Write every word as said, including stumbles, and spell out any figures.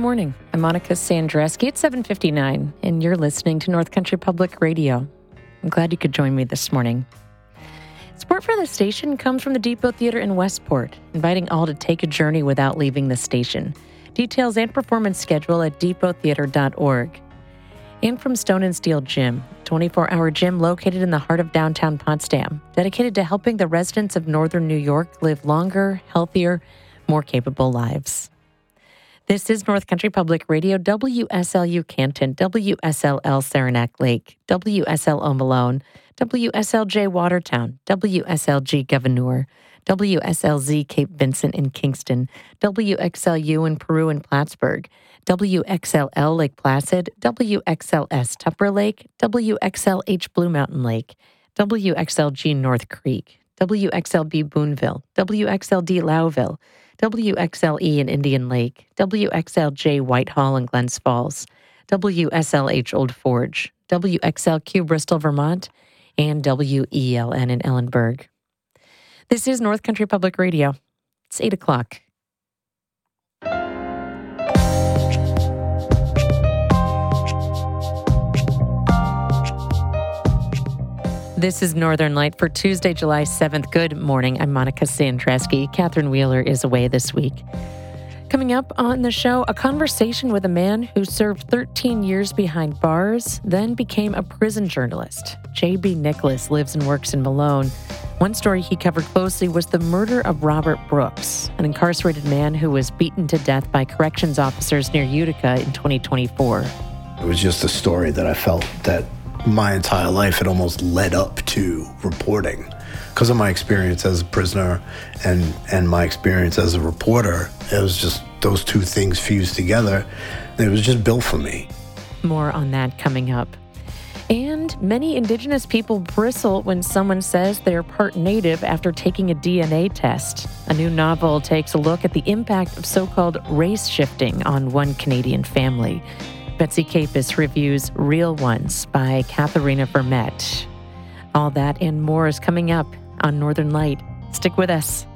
morning. I'm Monica Sandreski at seven fifty-nine, and you're listening to North Country Public Radio. I'm glad you could join me this morning. Support for the station comes from the Depot Theater in Westport, inviting all to take a journey without leaving the station. Details and performance schedule at depot theater dot org. And from Stone and Steel Gym, twenty-four hour gym located in the heart of downtown Potsdam, dedicated to helping the residents of northern New York live longer, healthier, more capable lives. This is North Country Public Radio, W S L U Canton, W S L L Saranac Lake, W S L O Malone, W S L J Watertown, W S L G Gouverneur, W S L Z Cape Vincent in Kingston, W X L U in Peru and Plattsburgh, W X L L Lake Placid, W X L S Tupper Lake, W X L H Blue Mountain Lake, W X L G North Creek, W X L B Boonville, W X L D Lowville, W X L E in Indian Lake, W X L J Whitehall and Glens Falls, W S L H Old Forge, W X L Q Bristol, Vermont, and W E L N in Ellenburg. This is North Country Public Radio. It's eight o'clock. This is Northern Light for Tuesday, July seventh. Good morning. I'm Monica Sandreski. Catherine Wheeler is away this week. Coming up on the show, a conversation with a man who served thirteen years behind bars, then became a prison journalist. J B. Nicholas lives and works in Malone. One story he covered closely was the murder of Robert Brooks, an incarcerated man who was beaten to death by corrections officers near Utica in twenty twenty-four. It was just a story that I felt that my entire life had almost led up to reporting. Because of my experience as a prisoner and, and my experience as a reporter, it was just those two things fused together. And it was just built for me. More on that coming up. And many Indigenous people bristle when someone says they're part Native after taking a D N A test. A new novel takes a look at the impact of so-called race shifting on one Canadian family. Betsy Capus reviews Real Ones by Katharina Vermette. All that and more is coming up on Northern Light. Stick with us.